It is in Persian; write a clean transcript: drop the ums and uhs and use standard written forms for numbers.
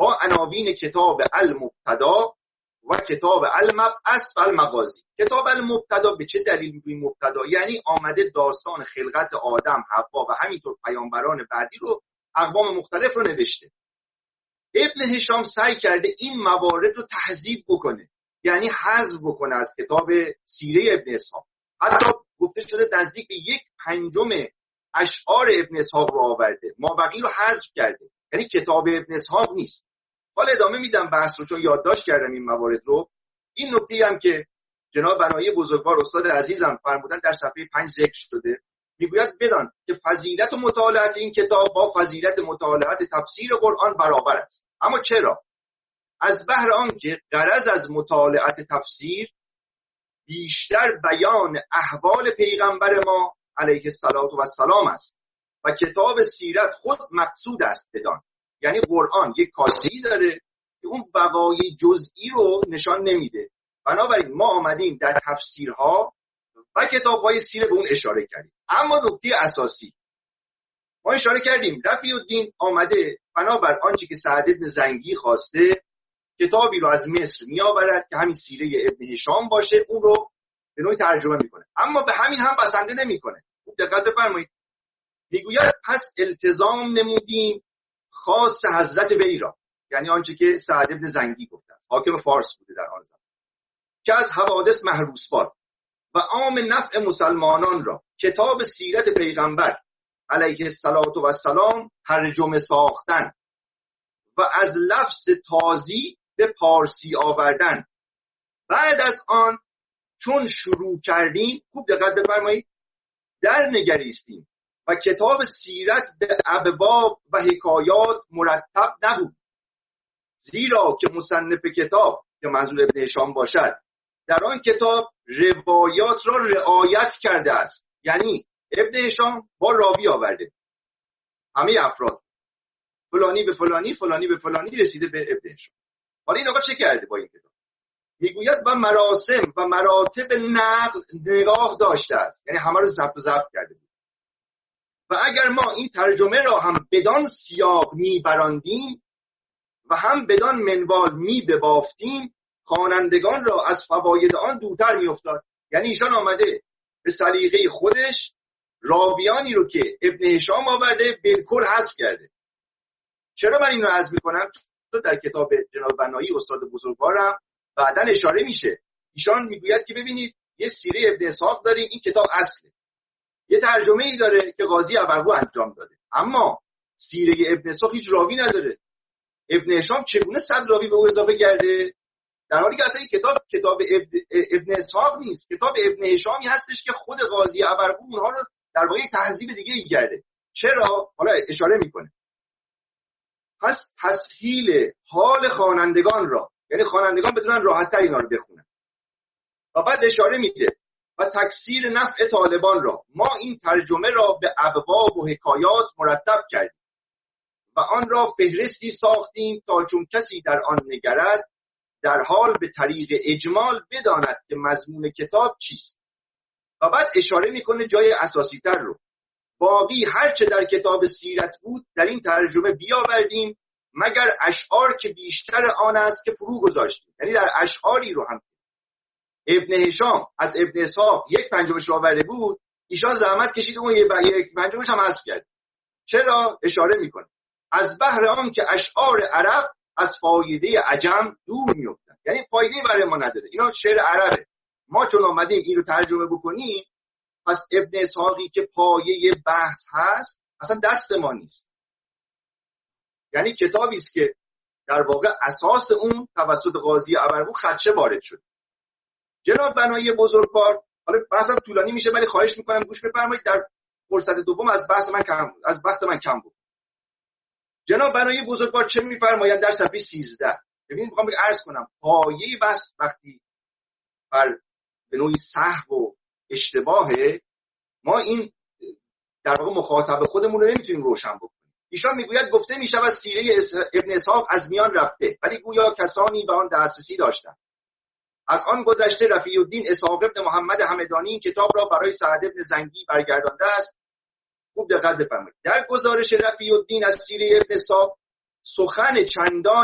با عناوین کتاب المبتدا و کتاب المبعث و المغازی. کتاب المبتدا به چه دلیل میگوییم مبتدا؟ یعنی آمده داستان خلقت آدم، حوا و همینطور پیامبران بعدی رو، اقوام مختلف رو نوشته. ابن هشام سعی کرده این موارد رو تهذیب بکنه، یعنی حذف بکنه از کتاب سیره ابن اسحاق. حتی گفته شده نزدیک به 1/5 اشعار ابن اسحاق رو آورده، مابقی رو حذف کرده، یعنی کتاب ابن اسحاق نیست. حالا ادامه میدم بحث رو، چون یادداشت کردم این موارد رو. این نکته هم که جناب بنایی بزرگوار استاد عزیزم فرمودن در صفحه 5 ذکر شده، میگوید بدان که فضیلت و مطالعات این کتاب با فضیلت مطالعات تفسیر قرآن برابر است. اما چرا؟ از بهر آنکه غرض از مطالعات تفسیر بیشتر بیان احوال پیغمبر ما علیه السلام است و کتاب سیرت خود مقصود است بدان. یعنی قرآن یک کاسه‌ای داره که اون وقایع جزئی رو نشان نمیده، بنابراین ما آمدیم در تفسیرها و کتاب‌های سیره به اون اشاره کردیم. اما نکته اساسی ما اشاره کردیم، رفیع الدین آمده بنابر آنچه که سعد بن زنگی خواسته کتابی رو از مصر میآورد که همین سیره ابن هشام باشه، اون رو به نوعی ترجمه میکنه، اما به همین هم بسنده نمیکنه. خوب دقت بفرمایید، میگوید پس التزام نمودیم خاص حضرت بیرا، یعنی آنچه که سعد بن زنگی گفته است، حاکم فارس بوده در آن زمان، که از حوادث محروس باد و عام نفع مسلمانان را کتاب سیرت پیغمبر علیه السلام ترجمه ساختن و از لفظ تازی به پارسی آوردن. بعد از آن چون شروع کردیم، خوب دقت بفرمایید، در نگریستیم و کتاب سیرت به ابواب و حکایات مرتب نبود، زیرا که مصنف کتاب که منظور ابن هشام باشد در آن کتاب روایات را رعایت کرده است. یعنی ابن هشام با راوی آورده، همه افراد فلانی به فلانی، فلانی به فلانی رسیده به ابن هشام. حالا این آقا چه کرده با این کتاب؟ میگوید و مراسم و مراتب نقل نگاه داشته است، یعنی همه رو ضبط کرده بود. و اگر ما این ترجمه را هم بدان سیاق میبراندیم و هم بدان منوال میبافتیم، خوانندگان را از فواید آن دورتر میافتاد. یعنی ایشان آمده به سلیقه خودش راویانی رو که ابن هشام آورده بالکل حذف کرده. چرا من این رو عرض میکنم؟ چون در کتاب جناب بنایی استاد بزرگوارم بعداً اشاره میشه، ایشان میگوید که ببینید یه سیره ابن اسحاق داریم، این کتاب اصله، یه ترجمه ای داره که قاضی ابرقو انجام داده، اما سیره ابن اسحاق هیچ راوی نداره. ابن هشام چگونه 100 راوی به او اضافه کرده، در حالی که اصلا این کتاب ابن اسحاق نیست، کتاب ابن هشامی هستش که خود قاضی ابرقو اونها رو در واقع تهذیب دیگه ای کرده. چرا؟ حالا اشاره میکنه. پس تسهیل حال خوانندگان را، یعنی خوانندگان بتونن راحت‌تر اینا رو بخونن. و بعد اشاره میده و تکثیر نفع طالبان را ما این ترجمه را به ابواب و حکایات مرتب کردیم و آن را فهرستی ساختیم تا چون کسی در آن نگرد در حال به طریق اجمال بداند که مضمون کتاب چیست. و بعد اشاره میکنه جای اساسی تر رو، باقی هرچه در کتاب سیرت بود در این ترجمه بیاوردیم مگر اشعار که بیشتر آن است که فرو گذاشتیم. یعنی در اشعاری رو هم ابن هشام از ابن اسحاق 1/5 آورده بود، ایشان زحمت کشید اون 1/5 هم حذف کرد. چرا؟ اشاره میکنه از بهر آن که اشعار عرب از فایده عجم دور میافتند، یعنی فایده برای ما نداره، اینا شعر عربه، ما چون اومدیم این رو ترجمه بکنیم، پس ابن اسحاقی که پایه بحث هست اصلا دست ما نیست. یعنی کتابی است که در واقع اساس اون توسط قاضی ابرقو خدشه وارد شد. جناب بنایی بزرگوار، حالا بحثم طولانی میشه ولی خواهش میکنم گوش بفرمایید، در فرصت دوم از وقت من کم بود. جناب بنایی بزرگوار چه میفرمایند در صفحه 13؟ ببینید میخوام عرض کنم پایه بحث وقتی بر به نوعی سهو و اشتباهه، ما این در واقع مخاطب خودمون رو نمیتونیم روشن بکنیم. ایشان میگوید گفته میشود سیره ابن اسحاق از میان رفته، ولی گویا کسانی به آن دسترسی داشتند. از آن گذشته رفیع الدین اسحاق ابن محمد همدانی این کتاب را برای سعد بن زنگی برگردانده است. خوب دقت بفرمایید، در گزارش رفیع الدین از سیره ابن اسحاق سخن چندان